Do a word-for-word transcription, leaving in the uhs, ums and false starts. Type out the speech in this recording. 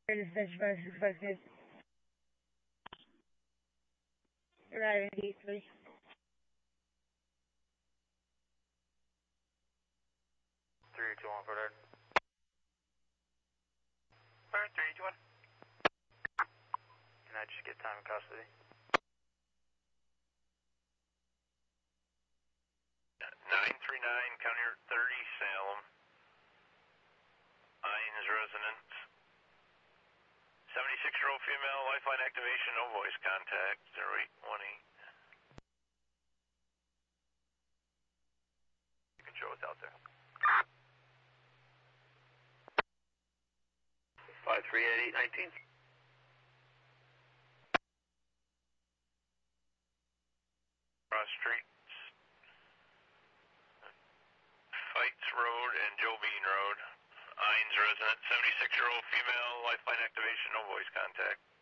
Dispatch five six five six. Arriving D three. three two one for that. Alright, three two one. Can I just get time in custody? nine three nine, County Route thirty, Salem. Ines residence. seventy-six-year-old female, lifeline activation, no voice contact, zero eight one eight. You can show us out there. five three eight eight nineteen. Cross Street. Fights Road and Joe Bean Road. Ines resident, seventy-six-year-old female, lifeline activation, no voice contact.